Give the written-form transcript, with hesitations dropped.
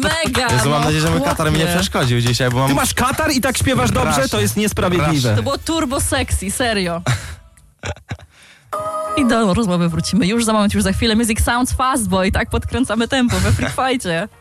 Mega! Jezu, mam nadzieję, że mój katar mi nie chłopie. przeszkodził dzisiaj, bo mam... Ty masz katar i tak śpiewasz dobrze? To jest niesprawiedliwe. To było turbo sexy, serio. I do rozmowy wrócimy już za moment, już za chwilę. Music Sounds Fast Boy, tak podkręcamy tempo we Freak Fightie.